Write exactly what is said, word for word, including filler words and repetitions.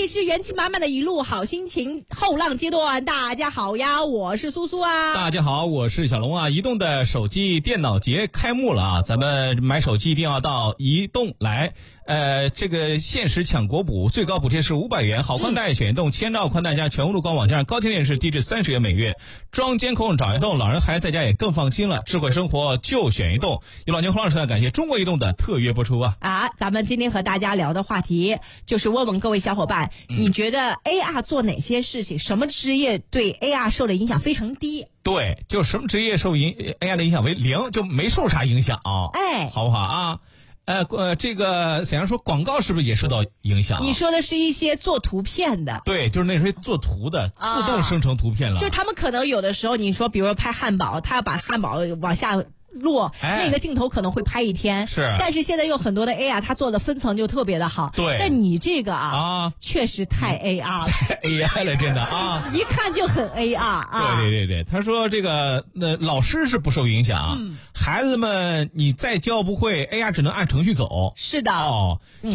里是元气满满的一路好心情，后浪阶段，大家好呀，我是苏苏啊。 大家好，我是小龙啊。移动的手机电脑节开幕了啊，咱们买手机一定要到移动来。呃，这个限时抢国补，最高补贴是五百元，好宽带选移动，千兆宽带加全屋路官网，加上高清电视低至三十元每月，装监控找移动，老人孩子在家也更放心了。智慧生活就选移动。由老牛黄老师呢，感谢中国移动的特约播出啊。 啊，咱们今天和大家聊的话题就是问问各位小伙伴，嗯、你觉得 A R 做哪些事情，什么职业对 A R 受的影响非常低？ 对，就什么职业受影 A R 的影响为零，就没受啥影响啊。 哎， 好不好啊？呃呃，这个怎样说？广告是不是也受到影响、啊？ 你说的是一些做图片的， 对，就是那些做图的，自动生成图片了。 啊、就他们可能有的时候，你说，比如说拍汉堡，他要把汉堡往下落、哎，那个镜头可能会拍一天。是，但是现在有很多的 A R， 它做的分层就特别的好。 对， 但你这个啊， 啊确实太 A R 了， 太 A I 了，真的啊， 一看就很 A R 啊。 对对对对，他说这个呃，老师是不受影响，嗯、孩子们你再教不会 ，A R 只能按程序走。 是的。 哦。